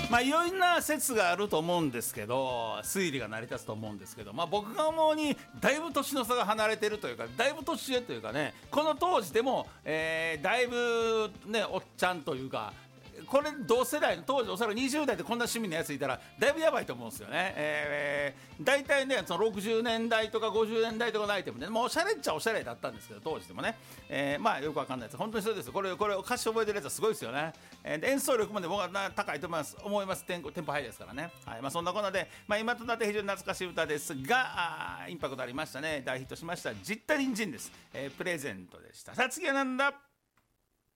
いろんな説があると思うんですけど、推理が成り立つと思うんですけど、僕が思うにだいぶ年の差が離れてるというか、だいぶ年上というかね、この当時でも、だいぶねおっちゃんというか、これ同世代の当時おそらく20代でこんな趣味のやついたらだいぶやばいと思うんですよね。大体ねその60年代とか50年代とかのアイテムで、もうおしゃれっちゃおしゃれだったんですけど、当時でもね、よくわかんないです。本当にそうです。これ歌詞覚えてるやつはすごいですよね。で演奏力まで僕は高いと思います。テンポ早いですからね。はい、そんなこんなで、今となって非常に懐かしい歌ですが、インパクトありましたね。大ヒットしましたジッタリンジンです。プレゼントでした。さあ次はなんだ。